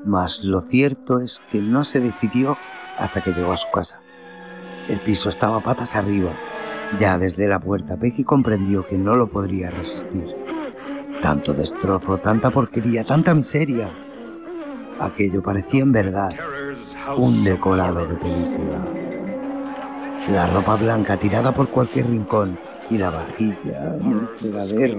Mas lo cierto es que no se decidió hasta que llegó a su casa. El piso estaba patas arriba. Ya desde la puerta Peggy comprendió que no lo podría resistir. Tanto destrozo, tanta porquería, tanta miseria. Aquello parecía en verdad un decorado de película. La ropa blanca tirada por cualquier rincón y la vajilla en el fregadero.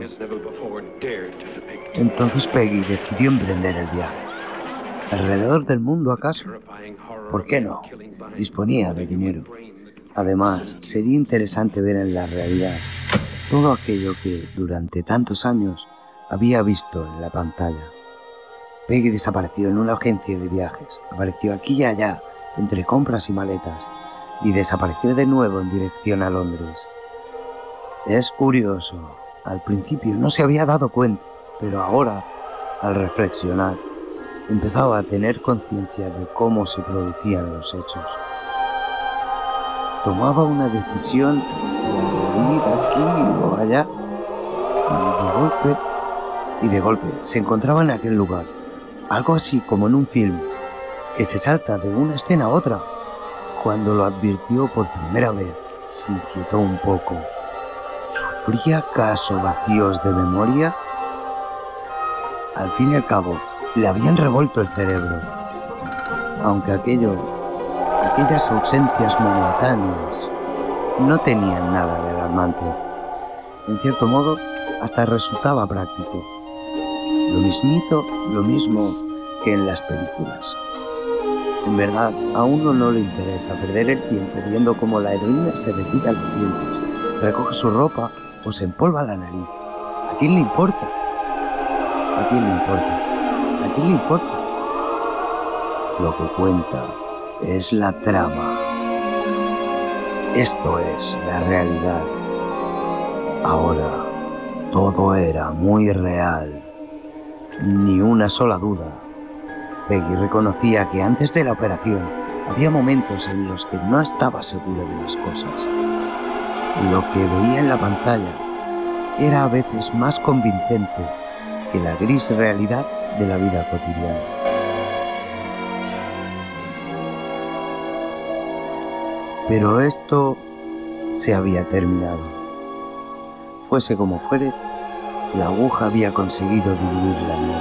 Entonces Peggy decidió emprender el viaje. ¿Alrededor del mundo acaso? ¿Por qué no? Disponía de dinero. Además, sería interesante ver en la realidad todo aquello que durante tantos años había visto en la pantalla. Peggy desapareció en una agencia de viajes, apareció aquí y allá, entre compras y maletas, y desapareció de nuevo en dirección a Londres. Es curioso, al principio no se había dado cuenta, pero ahora, al reflexionar, empezaba a tener conciencia de cómo se producían los hechos. Tomaba una decisión, la de ir aquí o allá, y de golpe se encontraba en aquel lugar, algo así como en un film, que se salta de una escena a otra. Cuando lo advirtió por primera vez, se inquietó un poco. ¿Sufría acaso vacíos de memoria? Al fin y al cabo, le habían revuelto el cerebro. Aunque aquellas ausencias momentáneas no tenían nada de alarmante. En cierto modo, hasta resultaba práctico. Lo mismo que en las películas. En verdad, a uno no le interesa perder el tiempo viendo cómo la heroína se depila los dientes, recoge su ropa o se empolva la nariz. ¿A quién le importa? ¿A quién le importa? ¿A quién le importa? Lo que cuenta es la trama. Esto es la realidad. Ahora, todo era muy real. Ni una sola duda. Peggy reconocía que antes de la operación había momentos en los que no estaba segura de las cosas. Lo que veía en la pantalla era a veces más convincente que la gris realidad de la vida cotidiana. Pero esto se había terminado. Fuese como fuere, la aguja había conseguido diluir la nieve.